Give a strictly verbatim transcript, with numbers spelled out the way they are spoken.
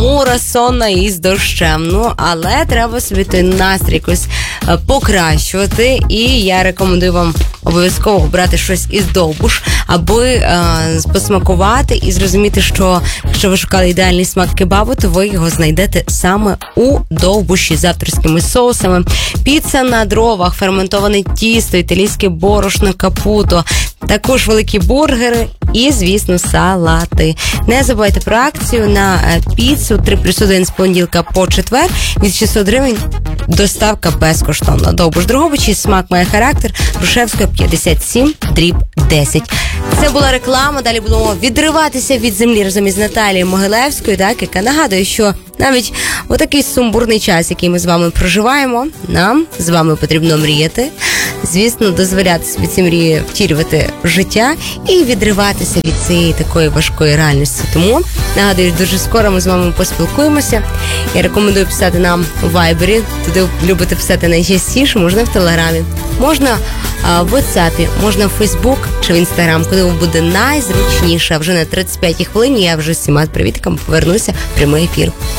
похмура, сонна і з дощем. Ну, але треба собі той настрій якось покращувати. І я рекомендую вам обов'язково обрати щось із Довбуш, аби е, посмакувати і зрозуміти, що якщо ви шукали ідеальний смак кебабу, то ви його знайдете саме у Довбуші з авторськими соусами. Піца на дровах, ферментоване тісто, італійське борошно, капуто, також великі бургери і, звісно, салати. Не забувайте про акцію на піцу три плюс один з понеділка по четвер від шістсот гривень. Доставка безкоштовна. Довбуш Дрогобичі, смак має характер. Грушевська, п'ятдесят сім, дріб десять. Це була реклама. Далі будемо відриватися від землі разом із Наталією Могилевською, так, яка нагадує, що навіть у такий сумбурний час, який ми з вами проживаємо, нам з вами потрібно мріяти. Звісно, дозволяти собі ці мрії втілювати в життя і відриватися від цієї такої важкої реальності. Тому, нагадую, дуже скоро ми з вами поспілкуємося. Я рекомендую писати нам у Вайбері, туди любите писати найчастіше, можна в Телеграмі, можна а, в WhatsApp, можна в Фейсбук чи в Інстаграм, куди вам буде найзручніше. Вже на тридцять п'ятій хвилині я вже з всіма привітиками повернуся в прямий ефір.